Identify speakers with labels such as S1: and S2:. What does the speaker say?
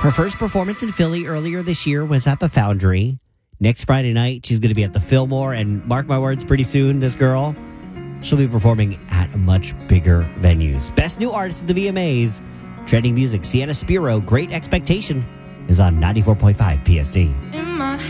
S1: Her first performance in Philly earlier this year was at the Foundry. Next Friday night, she's going to be at the Fillmore. And mark my words, pretty soon, this girl, she'll be performing at much bigger venues. Best New Artist at the VMAs. Trending music, Sienna Spiro, Great Expectation, is on 94.5 PSD.
S2: In my